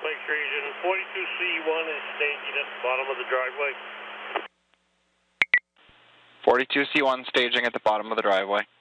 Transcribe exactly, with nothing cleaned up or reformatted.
Lakes region. forty-two C one is staging at the bottom of the driveway. forty-two C one staging at the bottom of the driveway.